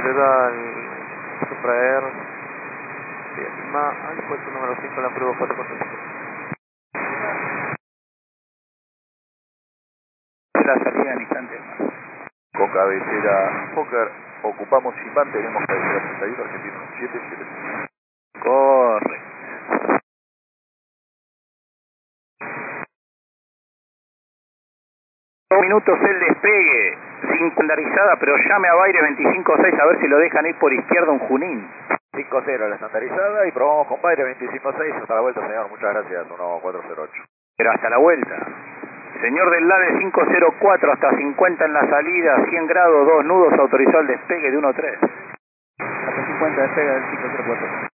ayuda al Supra Air de Lima al puesto número 5 en la prueba 445. La salida en instantes más. Con cabecera Fokker, ocupamos y mantenemos cabecera 31, Argentino 775. Corre. 2 minutos el despegue, sin estandarizada, pero llame a Baire 25-6 a ver si lo dejan ir por izquierda un Junín. 5-0 la estandarizada y probamos con Baire 25-6. Hasta la vuelta, señor. Muchas gracias. 1408. Pero hasta la vuelta. Señor del LADE 504 hasta 50 en la salida, 100 grados, 2 nudos, autorizó el despegue de 1-3. Hasta 50 despega del 504.